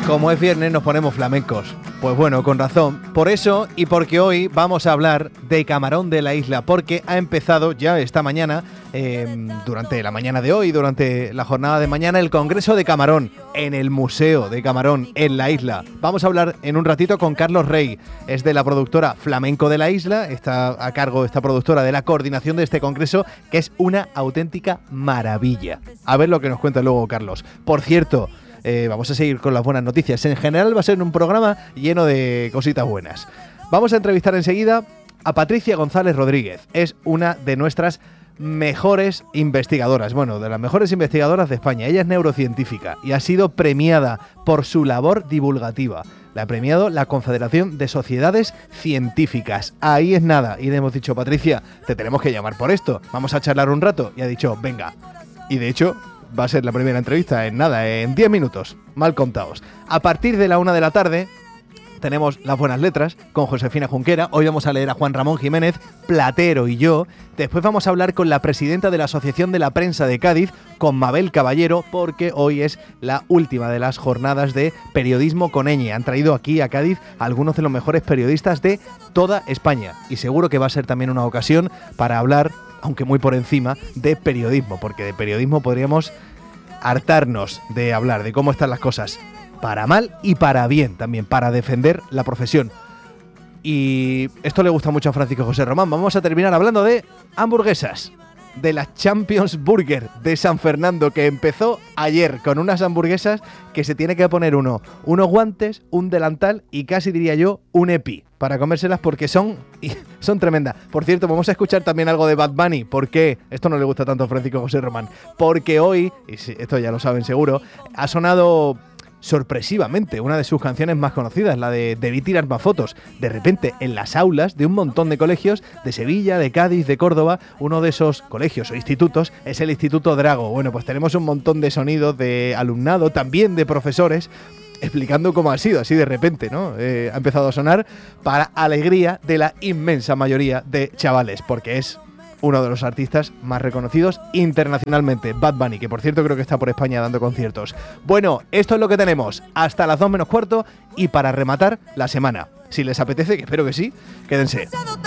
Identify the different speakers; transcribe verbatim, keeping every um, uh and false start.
Speaker 1: Como es viernes nos ponemos flamencos. Pues bueno, con razón. Por eso y porque hoy vamos a hablar de Camarón de la Isla, porque ha empezado ya esta mañana, eh, durante la mañana de hoy, durante la jornada de mañana, el Congreso de Camarón en el Museo de Camarón en la isla. Vamos a hablar en un ratito con Carlos Rey, es de la productora Flamenco de la Isla, está a cargo esta productora de la coordinación de este congreso, que es una auténtica maravilla. A ver lo que nos cuenta luego Carlos. Por cierto, Eh, vamos a seguir con las buenas noticias. En general va a ser un programa lleno de cositas buenas. Vamos a entrevistar enseguida a Patricia González Rodríguez. Es una de nuestras mejores investigadoras, bueno, de las mejores investigadoras de España. Ella es neurocientífica y ha sido premiada por su labor divulgativa. La ha premiado la Confederación de Sociedades Científicas. Ahí es nada. Y le hemos dicho, Patricia, te tenemos que llamar por esto. Vamos a charlar un rato. Y ha dicho, venga. Y de hecho va a ser la primera entrevista en nada, en diez minutos, mal contados. A partir de la una de la tarde tenemos las buenas letras con Josefina Junquera. Hoy vamos a leer a Juan Ramón Jiménez, Platero y yo. Después vamos a hablar con la presidenta de la Asociación de la Prensa de Cádiz, con Mabel Caballero, porque hoy es la última de las jornadas de periodismo con ñ. Han traído aquí a Cádiz a algunos de los mejores periodistas de toda España. Y seguro que va a ser también una ocasión para hablar, aunque muy por encima, de periodismo, porque de periodismo podríamos hartarnos de hablar de cómo están las cosas, para mal y para bien también, para defender la profesión. Y esto le gusta mucho a Francisco José Román. Vamos a terminar hablando de hamburguesas, de la Champions Burger de San Fernando, que empezó ayer con unas hamburguesas que se tiene que poner uno, unos guantes, un delantal y casi diría yo un EPI para comérselas, porque son, son tremendas. Por cierto, vamos a escuchar también algo de Bad Bunny. ¿Por qué? Esto no le gusta tanto a Francisco José Román. Porque hoy, y esto ya lo saben seguro, ha sonado sorpresivamente una de sus canciones más conocidas, la de Debí tirar más fotos. De repente, en las aulas de un montón de colegios de Sevilla, de Cádiz, de Córdoba, uno de esos colegios o institutos es el Instituto Drago. Bueno, pues tenemos un montón de sonidos de alumnado, también de profesores, explicando cómo ha sido, así de repente, ¿no? Eh, ha empezado a sonar para alegría de la inmensa mayoría de chavales, porque es uno de los artistas más reconocidos internacionalmente, Bad Bunny, que por cierto creo que está por España dando conciertos. Bueno, esto es lo que tenemos hasta las dos menos cuarto y para rematar la semana. Si les apetece, que espero que sí, quédense.